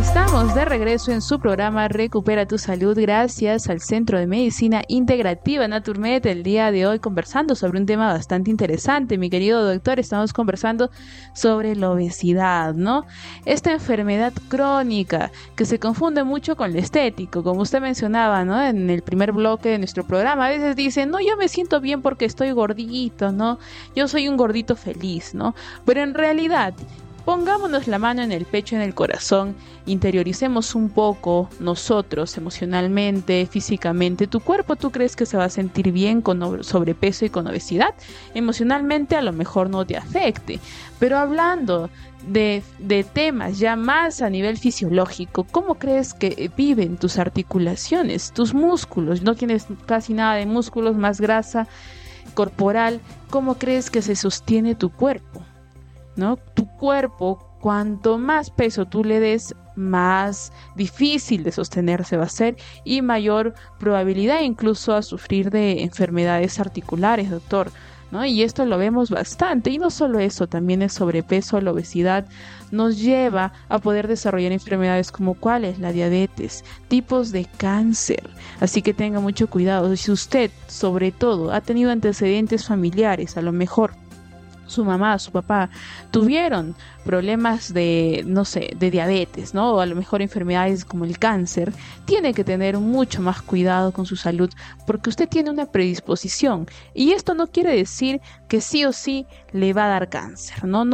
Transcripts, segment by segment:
Estamos de regreso en su programa Recupera tu Salud gracias al Centro de Medicina Integrativa Naturmed. El día de hoy conversando sobre un tema bastante interesante, mi querido doctor. Estamos conversando sobre la obesidad, ¿no? Esta enfermedad crónica que se confunde mucho con lo estético, como usted mencionaba, ¿no? En el primer bloque de nuestro programa, a veces dicen, no, yo me siento bien porque estoy gordito, ¿no? Yo soy un gordito feliz, ¿no? Pero en realidad, pongámonos la mano en el pecho, en el corazón, interioricemos un poco nosotros emocionalmente, físicamente. ¿Tu cuerpo tú crees que se va a sentir bien con sobrepeso y con obesidad? Emocionalmente a lo mejor no te afecte, pero hablando de temas ya más a nivel fisiológico, ¿cómo crees que viven tus articulaciones, tus músculos? No tienes casi nada de músculos, más grasa corporal. ¿Cómo crees que se sostiene tu cuerpo? ¿No? Tu cuerpo, cuanto más peso tú le des, más difícil de sostenerse va a ser y mayor probabilidad incluso a sufrir de enfermedades articulares, doctor, ¿no? Y esto lo vemos bastante. Y no solo eso, también el sobrepeso, la obesidad nos lleva a poder desarrollar enfermedades como cuáles, la diabetes, tipos de cáncer. Así que tenga mucho cuidado. Si usted, sobre todo, ha tenido antecedentes familiares, a lo mejor su mamá, su papá tuvieron problemas de, no sé, de diabetes, ¿no? O a lo mejor enfermedades como el cáncer, tiene que tener mucho más cuidado con su salud porque usted tiene una predisposición y esto no quiere decir que sí o sí le va a dar cáncer, ¿no?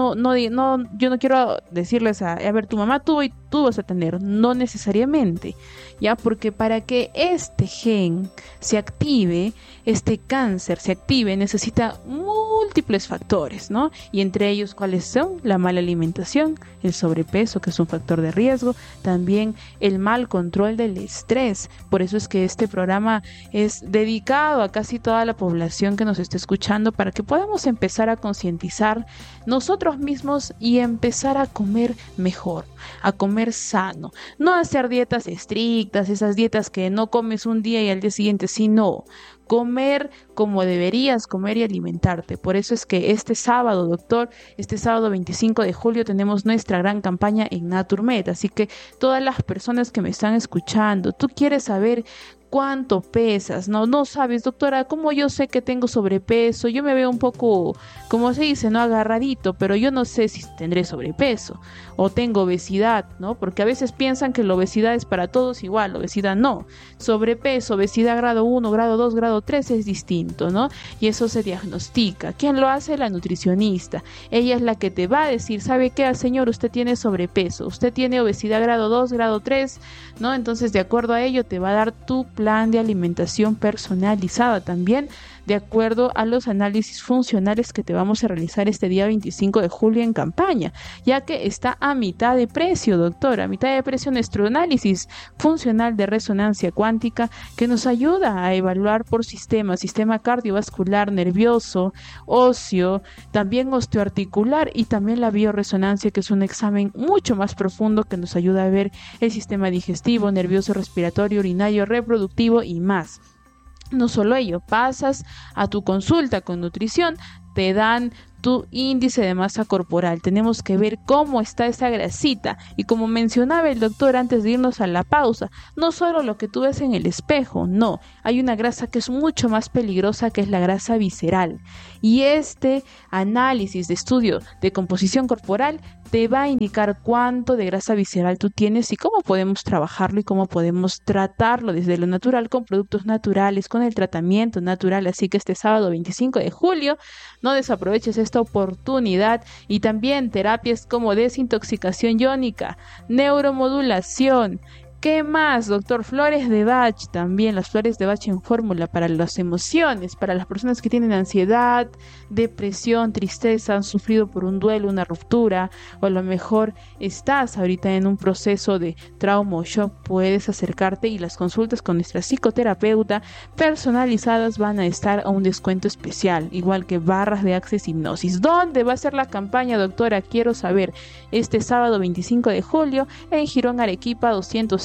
Yo no quiero decirles a ver, tu mamá tuvo y tú vas a tener, no necesariamente, ¿ya? Porque para que este gen se active, este cáncer se active, necesita múltiples factores, ¿no? Y entre ellos, ¿cuáles son? La mala alimentación, el sobrepeso, que es un factor de riesgo, también el mal control del estrés. Por eso es que este programa es dedicado a casi toda la población que nos está escuchando para que podamos empezar a concientizar nosotros mismos y empezar a comer mejor, a comer sano, no hacer dietas estrictas, esas dietas que no comes un día y al día siguiente, sino comer como deberías comer y alimentarte. Por eso es que este sábado, doctor, este sábado 25 de julio tenemos nuestra gran campaña en Naturmed. Así que todas las personas que me están escuchando, tú quieres saber cuánto pesas, no sabes, doctora, ¿cómo yo sé que tengo sobrepeso? Yo me veo un poco, como se dice, no agarradito, pero yo no sé si tendré sobrepeso o tengo obesidad, ¿no? Porque a veces piensan que la obesidad es para todos igual, obesidad no. Sobrepeso, obesidad grado 1, grado 2, grado 3 es distinto, ¿no? Y eso se diagnostica. ¿Quién lo hace? La nutricionista. Ella es la que te va a decir, ¿sabe qué, señor? Usted tiene sobrepeso, usted tiene obesidad grado 2, grado 3, ¿no? Entonces, de acuerdo a ello, te va a dar tu plan de alimentación personalizada también, de acuerdo a los análisis funcionales que te vamos a realizar este día 25 de julio en campaña, ya que está a mitad de precio, doctora, a mitad de precio nuestro análisis funcional de resonancia cuántica que nos ayuda a evaluar por sistema cardiovascular, nervioso, óseo, también osteoarticular y también la bioresonancia, que es un examen mucho más profundo que nos ayuda a ver el sistema digestivo, nervioso, respiratorio, urinario, reproductivo y más. No solo ello, pasas a tu consulta con nutrición, te dan tu índice de masa corporal. Tenemos que ver cómo está esa grasita y como mencionaba el doctor antes de irnos a la pausa, no solo lo que tú ves en el espejo, no, hay una grasa que es mucho más peligrosa, que es la grasa visceral, y este análisis de estudio de composición corporal te va a indicar cuánto de grasa visceral tú tienes y cómo podemos trabajarlo y cómo podemos tratarlo desde lo natural, con productos naturales, con el tratamiento natural. Así que este sábado 25 de julio no desaproveches esta oportunidad. Y también terapias como desintoxicación iónica, neuromodulación. ¿Qué más, doctor? Flores de Bach, también las flores de Bach en fórmula para las emociones, para las personas que tienen ansiedad, depresión, tristeza, han sufrido por un duelo, una ruptura, o a lo mejor estás ahorita en un proceso de trauma o shock. Puedes acercarte y las consultas con nuestra psicoterapeuta personalizadas van a estar a un descuento especial, igual que barras de Access Hipnosis. ¿Dónde va a ser la campaña, doctora? Quiero saber. Este sábado 25 de julio en Girón Arequipa 230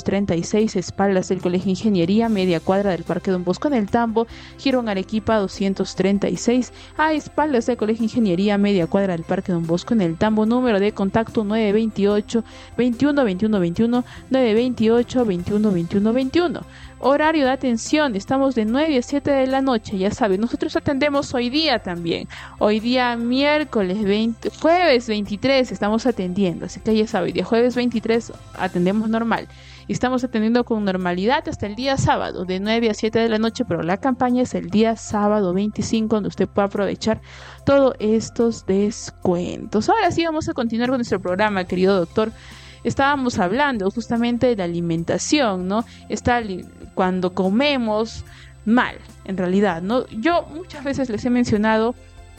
236, espaldas del Colegio Ingeniería, media cuadra del Parque Don Bosco en el Tambo. Giro en Arequipa 236, a espaldas del Colegio Ingeniería, media cuadra del Parque Don Bosco en el Tambo. Número de contacto 928 21 21 21, 928 21 21 21. Horario de atención, estamos de 9 a 7 de la noche, ya saben, nosotros atendemos hoy día también. Hoy día jueves 23 estamos atendiendo, así que ya saben, día jueves 23 atendemos normal. Y estamos atendiendo con normalidad hasta el día sábado, de 9 a 7 de la noche, pero la campaña es el día sábado 25, donde usted puede aprovechar todos estos descuentos. Ahora sí vamos a continuar con nuestro programa, querido doctor. Estábamos hablando justamente de la alimentación, ¿no? Cuando comemos mal, en realidad, ¿no? Yo muchas veces les he mencionado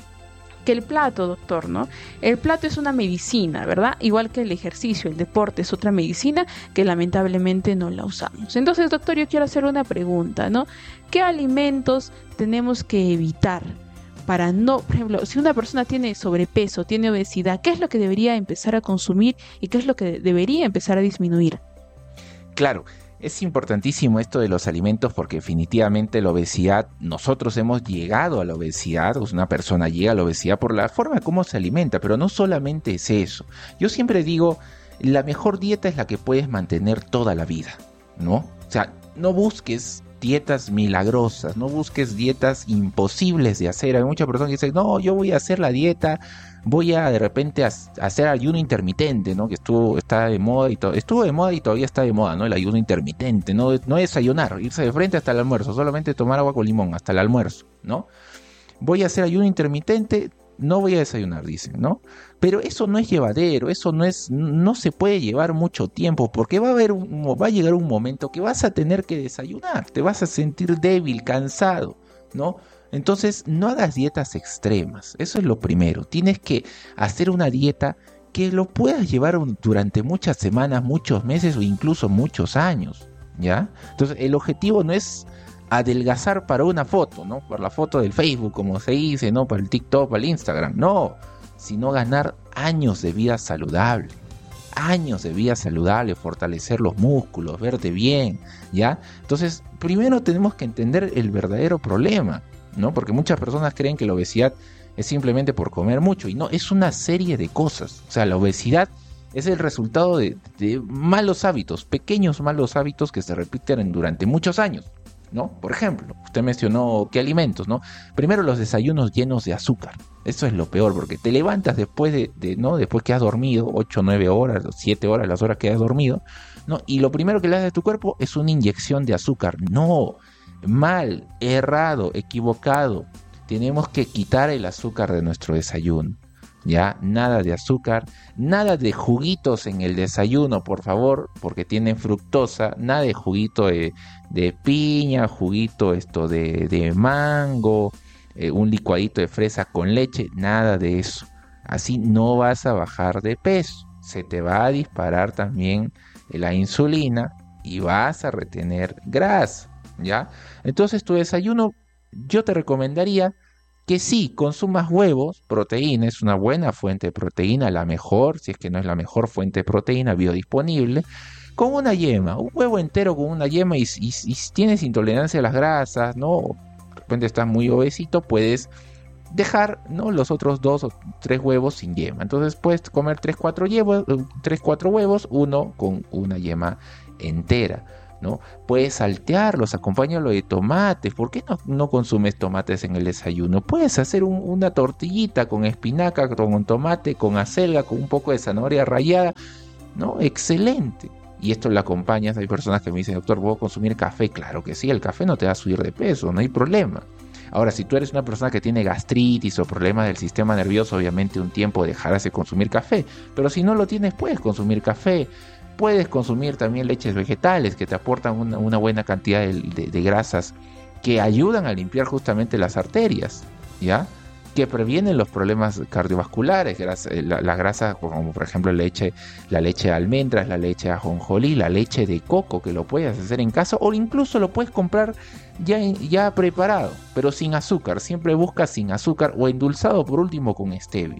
que el plato, doctor, ¿no? El plato es una medicina, ¿verdad? Igual que el ejercicio, el deporte es otra medicina que lamentablemente no la usamos. Entonces, doctor, yo quiero hacer una pregunta, ¿no? ¿Qué alimentos tenemos que evitar para no, por ejemplo, si una persona tiene sobrepeso, tiene obesidad, qué es lo que debería empezar a consumir y qué es lo que debería empezar a disminuir? Claro, es importantísimo esto de los alimentos porque definitivamente la obesidad, nosotros hemos llegado a la obesidad, una persona llega a la obesidad por la forma como se alimenta, pero no solamente es eso. Yo siempre digo, la mejor dieta es la que puedes mantener toda la vida, ¿no? O sea, no busques dietas milagrosas, no busques dietas imposibles de hacer. Hay muchas personas que dicen, no, yo voy a hacer la dieta, voy a de repente hacer ayuno intermitente, ¿no? Que estuvo de moda y todavía está de moda, ¿no? El ayuno intermitente, no desayunar, irse de frente hasta el almuerzo, solamente tomar agua con limón hasta el almuerzo, ¿no? Voy a hacer ayuno intermitente, no voy a desayunar, dicen, ¿no? Pero eso no es llevadero, no se puede llevar mucho tiempo, porque va a llegar un momento que vas a tener que desayunar, te vas a sentir débil, cansado, ¿no? Entonces no hagas dietas extremas, eso es lo primero. Tienes que hacer una dieta que lo puedas llevar durante muchas semanas, muchos meses o incluso muchos años, ¿ya? Entonces el objetivo no es adelgazar para una foto, ¿no? Para la foto del Facebook, como se dice, ¿no? Para el TikTok, para el Instagram, no, sino ganar años de vida saludable, fortalecer los músculos, verte bien, ¿ya? Entonces, primero tenemos que entender el verdadero problema, ¿no? Porque muchas personas creen que la obesidad es simplemente por comer mucho, y no, es una serie de cosas. O sea, la obesidad es el resultado de malos hábitos, pequeños malos hábitos que se repiten durante muchos años, ¿no? Por ejemplo, usted mencionó qué alimentos, ¿no? Primero, los desayunos llenos de azúcar. Eso es lo peor, porque te levantas después después que has dormido 8, 9 horas, 7 horas, las horas que has dormido, ¿no? Y lo primero que le das a tu cuerpo es una inyección de azúcar. No, mal, errado, equivocado. Tenemos que quitar el azúcar de nuestro desayuno. Ya, nada de azúcar, nada de juguitos en el desayuno, por favor, porque tienen fructosa, nada de juguito de piña, juguito de mango, un licuadito de fresa con leche, nada de eso. Así no vas a bajar de peso, se te va a disparar también la insulina y vas a retener grasa, ¿ya? Entonces tu desayuno, yo te recomendaría que sí, consumas huevos, proteína, es una buena fuente de proteína, la mejor, si es que no es la mejor fuente de proteína biodisponible, con una yema, un huevo entero con una yema, y si tienes intolerancia a las grasas, ¿no? De repente estás muy obesito, puedes dejar, ¿no?, los otros 2 o 3 huevos sin yema. Entonces puedes comer 3-4 huevos, uno con una yema entera, ¿no? Puedes saltearlos, acompáñalo de tomates. ¿Por qué no consumes tomates en el desayuno? Puedes hacer una tortillita con espinaca, con tomate, con acelga, con un poco de zanahoria rallada, ¿no? Excelente. Y esto lo acompañas. Hay personas que me dicen, doctor, ¿puedo consumir café? Claro que sí, el café no te va a subir de peso, no hay problema. Ahora, si tú eres una persona que tiene gastritis o problemas del sistema nervioso, obviamente un tiempo dejarás de consumir café. Pero si no lo tienes, puedes consumir café. Puedes consumir también leches vegetales que te aportan una buena cantidad de grasas que ayudan a limpiar justamente las arterias, ¿ya? Que previenen los problemas cardiovasculares, las grasas como por ejemplo la leche de almendras, la leche de ajonjolí, la leche de coco, que lo puedes hacer en casa o incluso lo puedes comprar ya preparado, pero sin azúcar. Siempre busca sin azúcar o endulzado por último con stevia.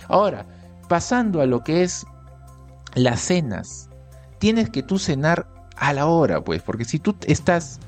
Ahora, pasando a lo que es las cenas, tienes que tú cenar a la hora, pues, porque si tú estás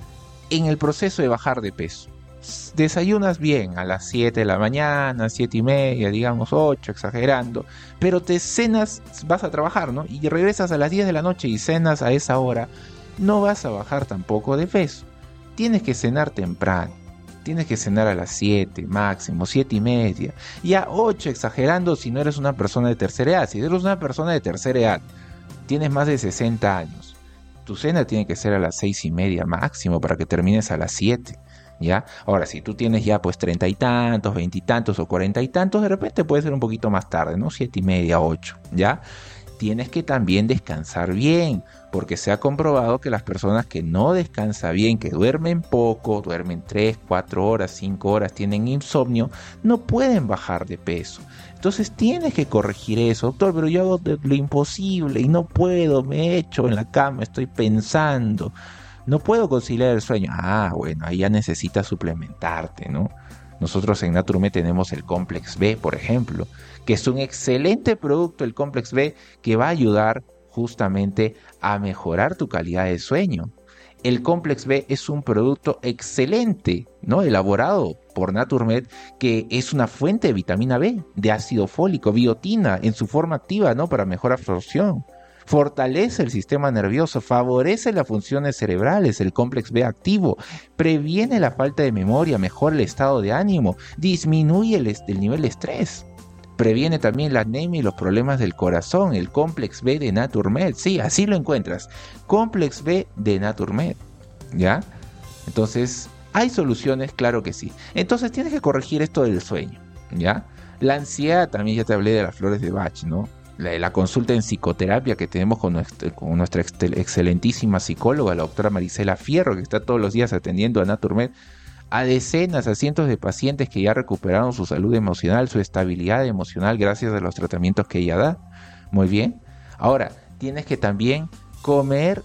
en el proceso de bajar de peso, desayunas bien a las 7 de la mañana, 7:30, digamos 8, exagerando, pero te cenas, vas a trabajar, ¿no? Y regresas a las 10 de la noche y cenas a esa hora, no vas a bajar tampoco de peso. Tienes que cenar temprano, tienes que cenar a las 7, máximo 7:30, y a 8 exagerando si no eres una persona de tercera edad. Si eres una persona de tercera edad, tienes más de 60 años, tu cena tiene que ser a las 6:30 máximo para que termines a las 7. ¿Ya? Ahora, si tú tienes ya pues 30 y tantos, 20 y tantos o 40 y tantos, de repente puede ser un poquito más tarde, ¿no? 7:30, 8, ¿ya? Tienes que también descansar bien, porque se ha comprobado que las personas que no descansan bien, que duermen poco, duermen 3, 4 horas, 5 horas, tienen insomnio, no pueden bajar de peso. Entonces tienes que corregir eso. Doctor, pero yo hago lo imposible y no puedo, me echo en la cama, estoy pensando. No puedo conciliar el sueño. Ah, bueno, ahí ya necesitas suplementarte, ¿no? Nosotros en Naturmed tenemos el Complex B, por ejemplo, que es un excelente producto, el Complex B, que va a ayudar justamente a mejorar tu calidad de sueño. El Complex B es un producto excelente, ¿no? Elaborado por Naturmed, que es una fuente de vitamina B, de ácido fólico, biotina, en su forma activa, ¿no? Para mejor absorción. Fortalece el sistema nervioso, favorece las funciones cerebrales, el Complex B activo, previene la falta de memoria, mejora el estado de ánimo, disminuye el nivel de estrés, previene también la anemia y los problemas del corazón, el Complex B de Naturmed. Sí, así lo encuentras, Complex B de Naturmed, ¿ya? Entonces, ¿hay soluciones? Claro que sí. Entonces tienes que corregir esto del sueño, ¿ya? La ansiedad, también ya te hablé de las flores de Bach, ¿no? La consulta en psicoterapia que tenemos con nuestra excelentísima psicóloga, la doctora Marisela Fierro, que está todos los días atendiendo a Naturmed a decenas, a cientos de pacientes que ya recuperaron su salud emocional, su estabilidad emocional gracias a los tratamientos que ella da. Muy bien. Ahora, tienes que también comer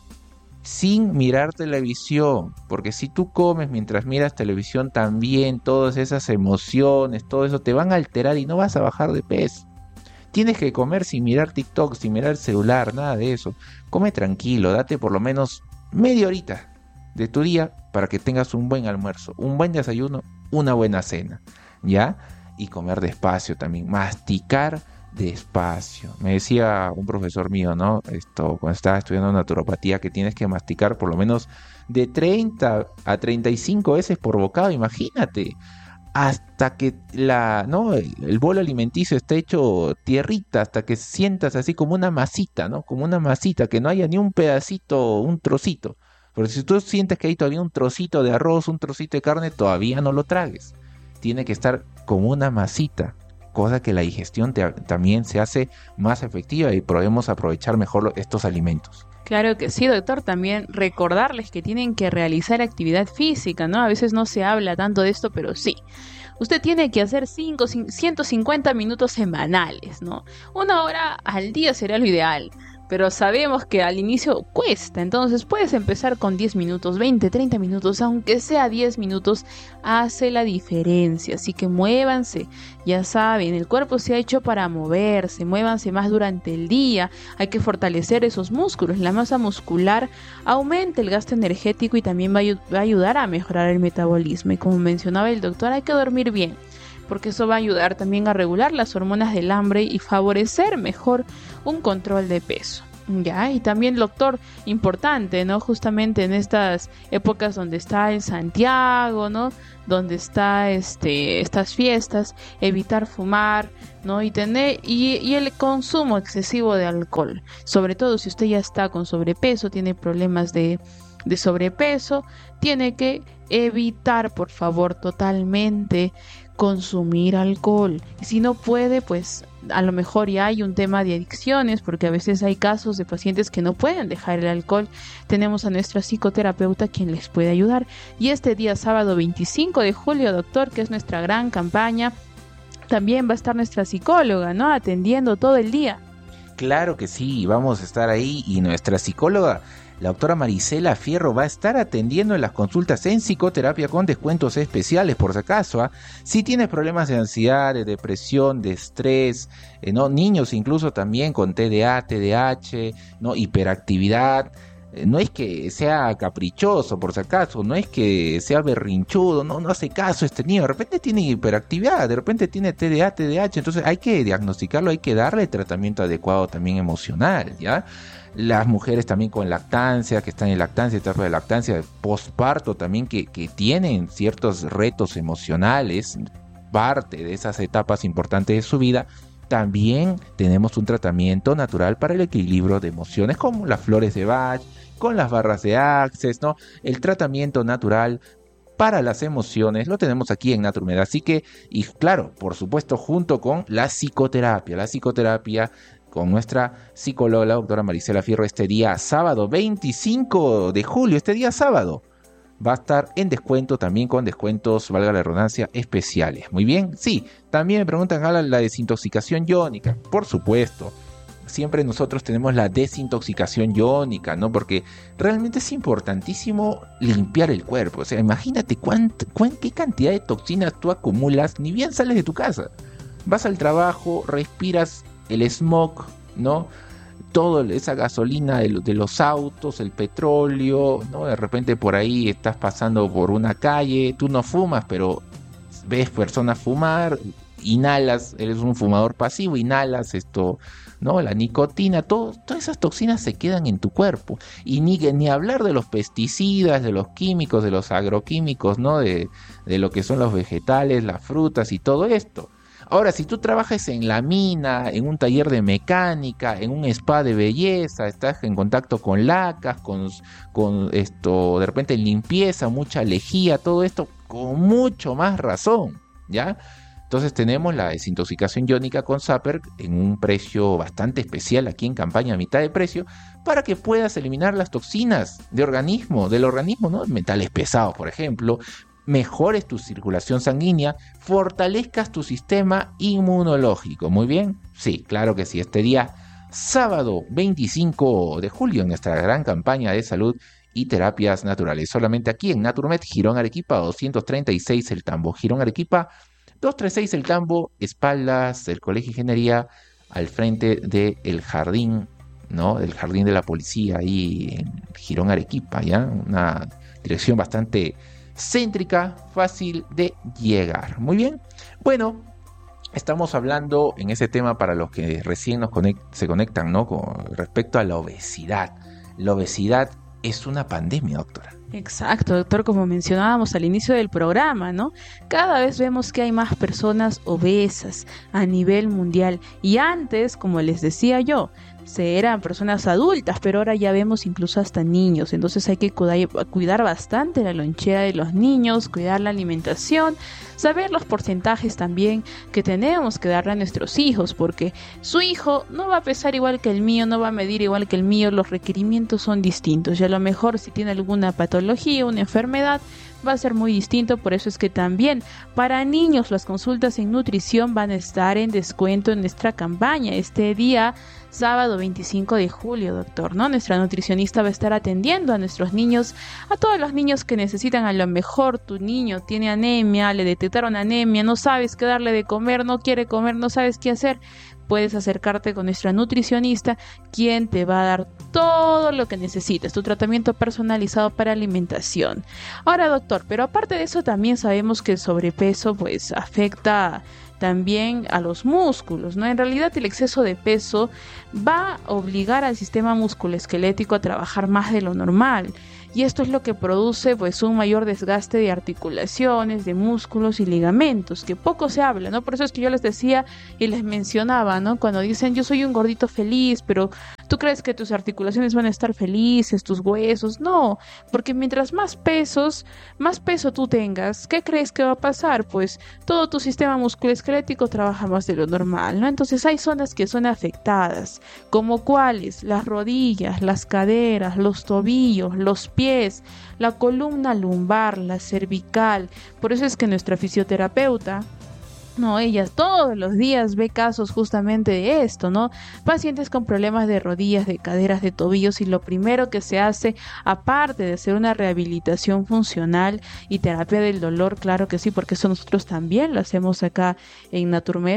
sin mirar televisión, porque si tú comes mientras miras televisión también, todas esas emociones, todo eso te van a alterar y no vas a bajar de peso. Tienes que comer sin mirar TikTok, sin mirar el celular, nada de eso. Come tranquilo, date por lo menos media horita de tu día para que tengas un buen almuerzo, un buen desayuno, una buena cena, ¿ya? Y comer despacio también, masticar despacio. Me decía un profesor mío, ¿no? Cuando estaba estudiando naturopatía, que tienes que masticar por lo menos de 30 a 35 veces por bocado, imagínate. Hasta que el bolo alimenticio esté hecho tierrita, hasta que sientas así como una masita, ¿no? Como una masita, que no haya ni un pedacito, un trocito. Porque si tú sientes que hay todavía un trocito de arroz, un trocito de carne, todavía no lo tragues. Tiene que estar como una masita, cosa que la digestión también se hace más efectiva y podemos aprovechar mejor estos alimentos. Claro que sí, doctor. También recordarles que tienen que realizar actividad física, ¿no? A veces no se habla tanto de esto, pero sí. Usted tiene que hacer 150 minutos semanales, ¿no? 1 hora al día sería lo ideal. Pero sabemos que al inicio cuesta, entonces puedes empezar con 10 minutos, 20, 30 minutos, aunque sea 10 minutos, hace la diferencia. Así que muévanse, ya saben, el cuerpo se ha hecho para moverse, muévanse más durante el día, hay que fortalecer esos músculos, la masa muscular aumenta el gasto energético y también va a ayudar a mejorar el metabolismo. Y como mencionaba el doctor, hay que dormir bien, porque eso va a ayudar también a regular las hormonas del hambre y favorecer mejor un control de peso. Ya, y también, doctor, importante, ¿no? Justamente en estas épocas donde está el Santiago, ¿no? Donde está estas fiestas, evitar fumar, ¿no? Y el consumo excesivo de alcohol. Sobre todo si usted ya está con sobrepeso, tiene problemas de sobrepeso, tiene que evitar, por favor, totalmente consumir alcohol. Y si no puede, pues a lo mejor ya hay un tema de adicciones, porque a veces hay casos de pacientes que no pueden dejar el alcohol. Tenemos a nuestra psicoterapeuta quien les puede ayudar. Y este día sábado 25 de julio, doctor, que es nuestra gran campaña, también va a estar nuestra psicóloga, ¿no? Atendiendo todo el día. Claro que sí, vamos a estar ahí, y nuestra psicóloga, la doctora Marisela Fierro, va a estar atendiendo en las consultas en psicoterapia con descuentos especiales, por si acaso, ¿eh? Si tienes problemas de ansiedad, de depresión, de estrés, ¿no? Niños incluso también con TDA, TDAH, ¿no? Hiperactividad, No es que sea caprichoso, por si acaso, no es que sea berrinchudo, no hace caso este niño, de repente tiene hiperactividad, de repente tiene TDA, TDAH, entonces hay que diagnosticarlo, hay que darle tratamiento adecuado también emocional, ¿ya? Las mujeres también con lactancia, que están en lactancia, etapa de lactancia, posparto también, que tienen ciertos retos emocionales, parte de esas etapas importantes de su vida. También tenemos un tratamiento natural para el equilibrio de emociones, como las flores de Bach, con las barras de Access, ¿no? El tratamiento natural para las emociones lo tenemos aquí en Naturmed. Así que, y claro, por supuesto, junto con la psicoterapia con nuestra psicóloga, la doctora Marisela Fierro, este día sábado 25 de julio, este día sábado. Va a estar en descuento, también con descuentos, valga la redundancia, especiales. Muy bien, sí, también me preguntan la desintoxicación iónica. Por supuesto, siempre nosotros tenemos la desintoxicación iónica, ¿no? Porque realmente es importantísimo limpiar el cuerpo. O sea, imagínate qué cantidad de toxinas tú acumulas, ni bien sales de tu casa. Vas al trabajo, respiras el smog, ¿no? Toda esa gasolina de los autos, el petróleo, ¿no? De repente por ahí estás pasando por una calle, tú no fumas, pero ves personas fumar, inhalas, eres un fumador pasivo, inhalas esto, ¿no? La nicotina, todas esas toxinas se quedan en tu cuerpo. Y ni hablar de los pesticidas, de los químicos, de los agroquímicos, ¿no? De lo que son los vegetales, las frutas y todo esto. Ahora, si tú trabajas en la mina, en un taller de mecánica, en un spa de belleza, estás en contacto con lacas, con esto, de repente en limpieza, mucha lejía, todo esto, con mucho más razón, ¿ya? Entonces tenemos la desintoxicación iónica con Zapper en un precio bastante especial aquí en campaña a mitad de precio, para que puedas eliminar las toxinas del organismo, ¿no? Metales pesados, por ejemplo, mejores tu circulación sanguínea, fortalezcas tu sistema inmunológico. ¿Muy bien? Sí, claro que sí. Este día, sábado 25 de julio, en nuestra gran campaña de salud y terapias naturales. Solamente aquí en Naturmed, Girón Arequipa, 236 El Tambo. Girón Arequipa, 236 El Tambo, espaldas del Colegio de Ingeniería, al frente del jardín, ¿no? Del jardín de la policía, ahí en Girón Arequipa, ¿ya? Una dirección bastante céntrica, fácil de llegar. Muy bien. Bueno, estamos hablando en ese tema para los que recién se conectan, ¿no? Con respecto a la obesidad. La obesidad es una pandemia, doctora. Exacto, doctor, como mencionábamos al inicio del programa, ¿no? Cada vez vemos que hay más personas obesas a nivel mundial. Y antes, como les decía yo, eran personas adultas, pero ahora ya vemos incluso hasta niños. Entonces hay que cuidar bastante la lonchera de los niños, cuidar la alimentación, saber los porcentajes también que tenemos que darle a nuestros hijos, porque su hijo no va a pesar igual que el mío, no va a medir igual que el mío, los requerimientos son distintos. Y a lo mejor si tiene alguna patología, una enfermedad, va a ser muy distinto. Por eso es que también para niños las consultas en nutrición van a estar en descuento en nuestra campaña este día sábado 25 de julio, doctor, ¿no? Nuestra nutricionista va a estar atendiendo a nuestros niños, a todos los niños que necesitan. A lo mejor tu niño tiene anemia, le detectaron anemia, no sabes qué darle de comer, no quiere comer, no sabes qué hacer. Puedes acercarte con nuestra nutricionista, quien te va a dar todo lo que necesites, tu tratamiento personalizado para alimentación. Ahora, doctor, pero aparte de eso también sabemos que el sobrepeso pues afecta también a los músculos, ¿no? En realidad el exceso de peso va a obligar al sistema musculoesquelético a trabajar más de lo normal. Y esto es lo que produce pues un mayor desgaste de articulaciones, de músculos y ligamentos, que poco se habla, ¿no? Por eso es que yo les decía y les mencionaba, ¿no? Cuando dicen yo soy un gordito feliz, pero ¿tú crees que tus articulaciones van a estar felices, tus huesos? No, porque mientras más peso tú tengas, ¿qué crees que va a pasar? Pues todo tu sistema musculoesquelético trabaja más de lo normal, ¿no? Entonces hay zonas que son afectadas, como cuáles: las rodillas, las caderas, los tobillos, los pies, la columna lumbar, la cervical. Por eso es que nuestra fisioterapeuta, ella todos los días ve casos justamente de esto, ¿no? Pacientes con problemas de rodillas, de caderas, de tobillos, y lo primero que se hace, aparte de hacer una rehabilitación funcional y terapia del dolor, claro que sí, porque eso nosotros también lo hacemos acá en Naturmed,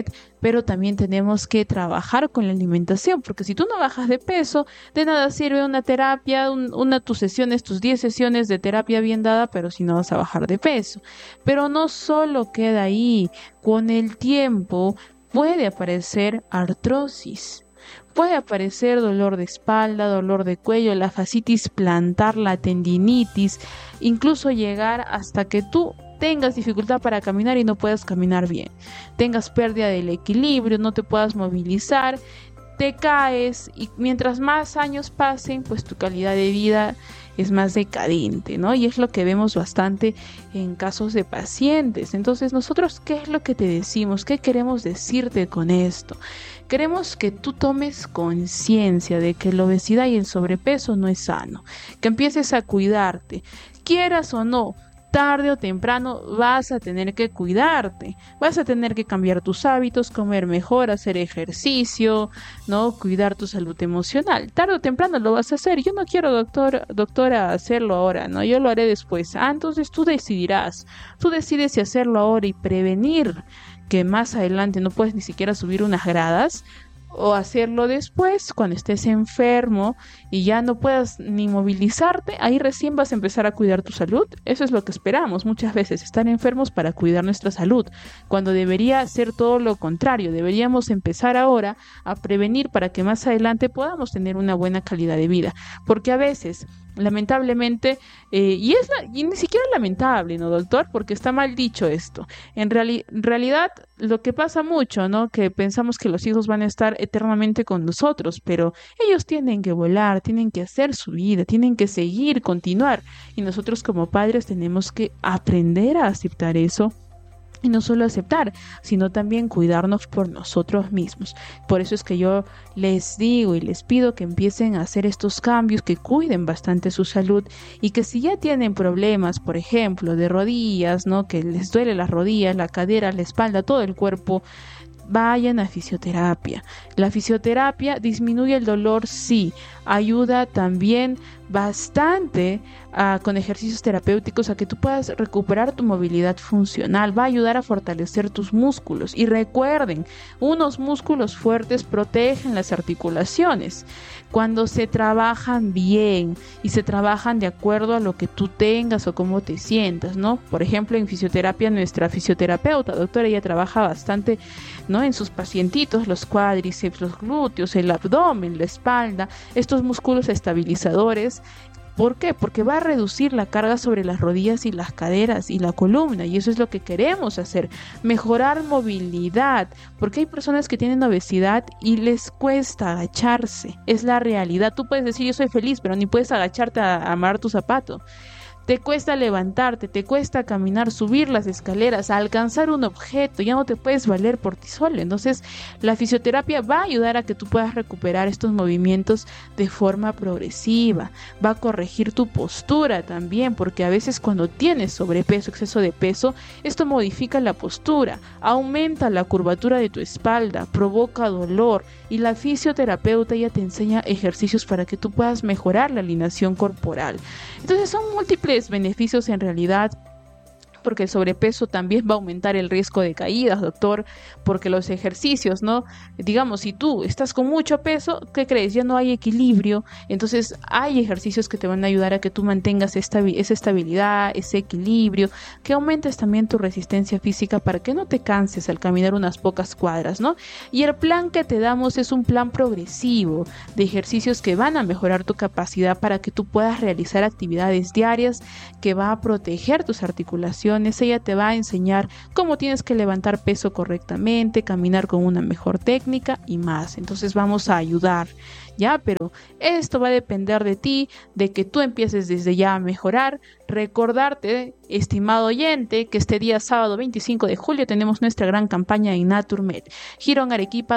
pero también tenemos que trabajar con la alimentación, porque si tú no bajas de peso, de nada sirve una terapia, tus sesiones, tus 10 sesiones de terapia bien dada, pero si no vas a bajar de peso. Pero no solo queda ahí, con el tiempo puede aparecer artrosis. Puede aparecer dolor de espalda, dolor de cuello, la fascitis plantar, la tendinitis, incluso llegar hasta que tú tengas dificultad para caminar y no puedas caminar bien, tengas pérdida del equilibrio, no te puedas movilizar, te caes y mientras más años pasen, pues tu calidad de vida es más decadente, ¿no? Y es lo que vemos bastante en casos de pacientes. Entonces, nosotros, ¿qué es lo que te decimos? ¿Qué queremos decirte con esto? Queremos que tú tomes conciencia de que la obesidad y el sobrepeso no es sano, que empieces a cuidarte, quieras o no. Tarde o temprano vas a tener que cuidarte, vas a tener que cambiar tus hábitos, comer mejor, hacer ejercicio, ¿no? Cuidar tu salud emocional. Tarde o temprano lo vas a hacer. Yo no quiero, doctora, hacerlo ahora, ¿no? Yo lo haré después. Entonces tú decidirás. Tú decides si hacerlo ahora y prevenir que más adelante no puedes ni siquiera subir unas gradas, o hacerlo después cuando estés enfermo y ya no puedas ni movilizarte, ahí recién vas a empezar a cuidar tu salud. Eso es lo que esperamos muchas veces, estar enfermos para cuidar nuestra salud, cuando debería ser todo lo contrario. Deberíamos empezar ahora a prevenir para que más adelante podamos tener una buena calidad de vida, porque a veces lamentablemente, y ni siquiera lamentable, ¿no, doctor? Porque está mal dicho esto. En realidad, lo que pasa mucho, ¿no? Que pensamos que los hijos van a estar eternamente con nosotros, pero ellos tienen que volar, tienen que hacer su vida, tienen que seguir, continuar. Y nosotros como padres tenemos que aprender a aceptar eso. Y no solo aceptar, sino también cuidarnos por nosotros mismos. Por eso es que yo les digo y les pido que empiecen a hacer estos cambios, que cuiden bastante su salud y que si ya tienen problemas, por ejemplo, de rodillas, ¿no? Que les duele las rodillas, la cadera, la espalda, todo el cuerpo, vayan a fisioterapia. La fisioterapia disminuye el dolor, sí, ayuda también bastante con ejercicios terapéuticos a que tú puedas recuperar tu movilidad funcional, va a ayudar a fortalecer tus músculos. Y recuerden, unos músculos fuertes protegen las articulaciones. Cuando se trabajan bien y se trabajan de acuerdo a lo que tú tengas o cómo te sientas, ¿no? Por ejemplo, en fisioterapia, nuestra fisioterapeuta, doctora, ella trabaja bastante, ¿no? En sus pacientitos, los cuádriceps, los glúteos, el abdomen, la espalda, estos músculos estabilizadores. ¿Por qué? Porque va a reducir la carga sobre las rodillas y las caderas y la columna, y eso es lo que queremos hacer, mejorar movilidad, porque hay personas que tienen obesidad y les cuesta agacharse, es la realidad. Tú puedes decir yo soy feliz, pero ni puedes agacharte a amarrar tu zapato. Te cuesta levantarte, te cuesta caminar, subir las escaleras, alcanzar un objeto, ya no te puedes valer por ti solo. Entonces, la fisioterapia va a ayudar a que tú puedas recuperar estos movimientos de forma progresiva, va a corregir tu postura también, porque a veces cuando tienes sobrepeso, exceso de peso, esto modifica la postura, aumenta la curvatura de tu espalda, provoca dolor, y la fisioterapeuta ya te enseña ejercicios para que tú puedas mejorar la alineación corporal. Entonces, son múltiples beneficios en realidad, porque el sobrepeso también va a aumentar el riesgo de caídas, doctor, porque los ejercicios, ¿no? Digamos, si tú estás con mucho peso, ¿qué crees? Ya no hay equilibrio, entonces hay ejercicios que te van a ayudar a que tú mantengas esa estabilidad, ese equilibrio, que aumentes también tu resistencia física para que no te canses al caminar unas pocas cuadras, ¿no? Y el plan que te damos es un plan progresivo de ejercicios que van a mejorar tu capacidad para que tú puedas realizar actividades diarias, que va a proteger tus articulaciones. Ella te va a enseñar cómo tienes que levantar peso correctamente, caminar con una mejor técnica y más. Entonces vamos a ayudar, ¿ya? Pero esto va a depender de ti, de que tú empieces desde ya a mejorar. Recordarte, estimado oyente, que este día sábado 25 de julio tenemos nuestra gran campaña en Naturmed. Girón Arequipa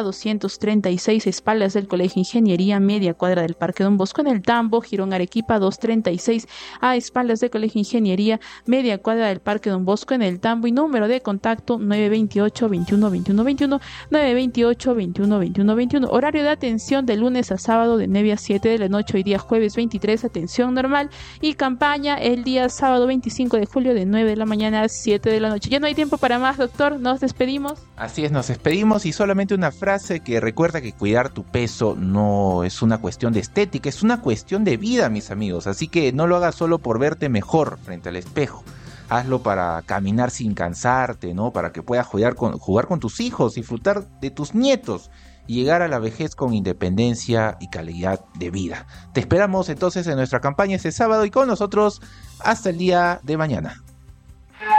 236, espaldas del Colegio Ingeniería, media cuadra del Parque Don Bosco en el Tambo. Girón Arequipa 236, a espaldas del Colegio Ingeniería, media cuadra del Parque Don Bosco en el Tambo, y número de contacto 928 21 21 21, 928 21 21 21. Horario de atención de lunes a sábado de 9 a 7 de la noche. Hoy día jueves 23, atención normal, y campaña el día día sábado 25 de julio de 9 de la mañana a 7 de la noche. Ya no hay tiempo para más, doctor, nos despedimos. Así es, nos despedimos y solamente una frase que recuerda que cuidar tu peso no es una cuestión de estética, es una cuestión de vida, mis amigos. Así que no lo hagas solo por verte mejor frente al espejo. Hazlo para caminar sin cansarte, ¿no? Para que puedas jugar con tus hijos, disfrutar de tus nietos y llegar a la vejez con independencia y calidad de vida. Te esperamos entonces en nuestra campaña este sábado y con nosotros hasta el día de mañana.